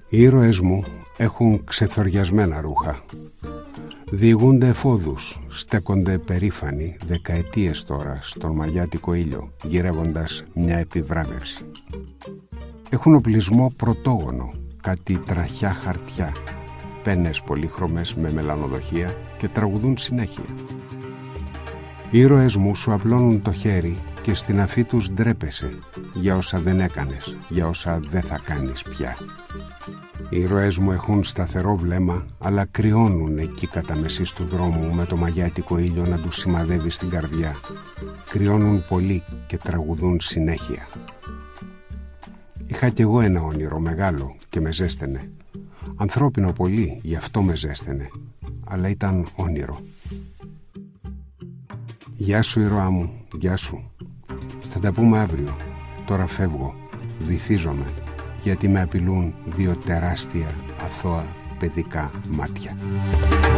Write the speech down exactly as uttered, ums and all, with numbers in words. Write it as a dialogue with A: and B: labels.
A: Οι ήρωες μου έχουν ξεθοριασμένα ρούχα. Διηγούνται εφόδους, στέκονται περήφανοι δεκαετίες τώρα στον μαγιάτικο ήλιο, γυρεύοντας μια επιβράβευση. Έχουν οπλισμό πρωτόγονο, κάτι τραχιά χαρτιά, πένες πολύχρωμες με μελανοδοχεία και τραγουδούν συνέχεια. Οι ήρωες μου σου απλώνουν το χέρι και στην αφή τους ντρέπεσαι για όσα δεν έκανες, για όσα δεν θα κάνεις πια. Οι ήρωές μου έχουν σταθερό βλέμμα, αλλά κρυώνουν εκεί κατά μεσής του δρόμου με το μαγιάτικο ήλιο να τους σημαδεύει στην καρδιά. Κρυώνουν πολύ και τραγουδούν συνέχεια. Είχα κι εγώ ένα όνειρο μεγάλο και με ζέστενε. Ανθρώπινο πολύ, γι' αυτό με ζέστενε, αλλά ήταν όνειρο. Γεια σου ήρωά μου, γεια σου. Θα τα πούμε αύριο. Τώρα φεύγω, βυθίζομαι, γιατί με απειλούν δύο τεράστια αθώα παιδικά μάτια.